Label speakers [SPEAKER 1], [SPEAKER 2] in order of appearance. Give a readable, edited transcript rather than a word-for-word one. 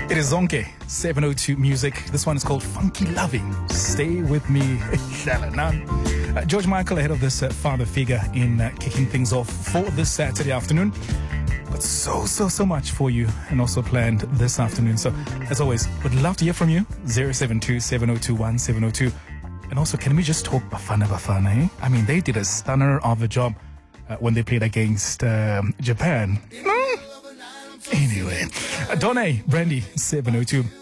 [SPEAKER 1] It is Zonke, 702 Music. This one is called Funky Loving. Stay with me. George Michael ahead of this father figure in kicking things off for this Saturday afternoon. Got so much for you and also planned this afternoon. So, as always, would love to hear from you. 072-7021-702. And also, can we just talk Bafana, eh? I mean, they did a stunner of a job when they played against Japan. Anyway, Donny, Brandy, 702.